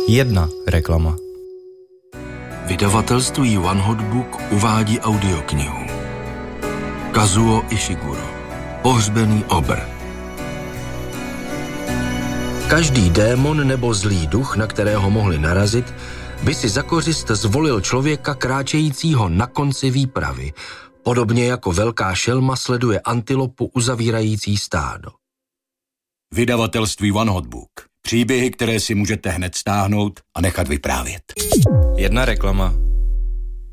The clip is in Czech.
Jedna reklama. Vydavatelství One Hot Book uvádí audioknihu Kazuo Ishiguro, Pohřbený obr. Každý démon nebo zlý duch, na kterého mohli narazit, by si za kořist zvolil člověka kráčejícího na konci výpravy, podobně jako velká šelma sleduje antilopu uzavírající stádo. Vydavatelství One Hot Book. Příběhy, které si můžete hned stáhnout a nechat vyprávět. Jedna reklama.